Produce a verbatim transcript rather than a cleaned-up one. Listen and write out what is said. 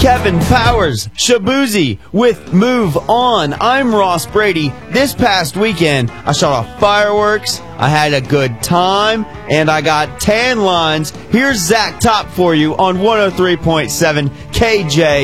Kevin Powers, Shabuzi with Move On. I'm Ross Brady. This past weekend, I shot off fireworks, I had a good time, and I got tan lines. Here's Zach Top for you on one oh three point seven K J